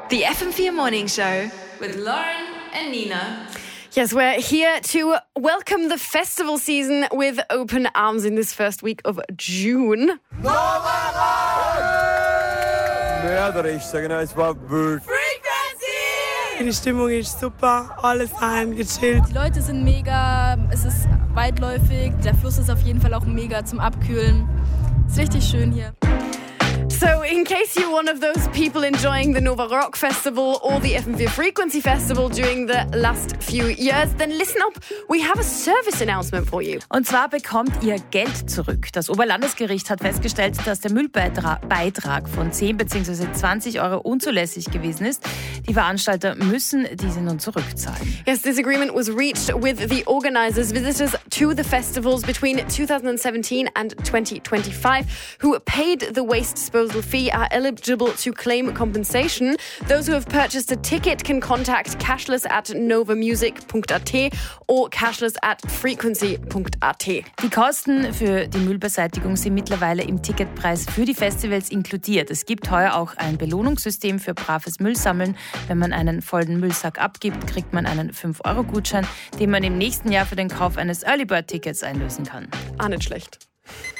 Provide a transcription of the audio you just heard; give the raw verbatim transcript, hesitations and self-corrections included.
The F M four Morning Show with Lauren and Nina. Yes, we're here to welcome the festival season with open arms in this first week of June. Mörderisch, sagen wir, es war wild. Die Stimmung ist super, alles daheim gechillt. Die Leute sind mega, es ist weitläufig, der Fluss ist auf jeden Fall auch mega zum Abkühlen. Es ist richtig schön hier. So, in case you're one of those people enjoying the Nova Rock Festival or the F M four Frequency Festival during the last few years, then listen up. We have a service announcement for you. Und zwar bekommt ihr Geld zurück. Das Oberlandesgericht hat festgestellt, dass der Müllbeitrag von zehn bzw. zwanzig Euro unzulässig gewesen ist. Die Veranstalter müssen diese nun zurückzahlen. Yes, this agreement was reached with the organisers. Visitors to the festivals between twenty seventeen and twenty twenty-five who paid the waste disposal fee are eligible to claim compensation. Those who have purchased a ticket can contact cashless at novamusic dot a t or cashless at frequency dot a t. Die Kosten für die Müllbeseitigung sind mittlerweile im Ticketpreis für die Festivals inkludiert. Es gibt heuer auch ein Belohnungssystem für braves Müllsammeln. Wenn man einen vollen Müllsack abgibt, kriegt man einen fünf Euro Gutschein, den man im nächsten Jahr für den Kauf eines Early Bird Tickets einlösen kann. Ah, nicht schlecht.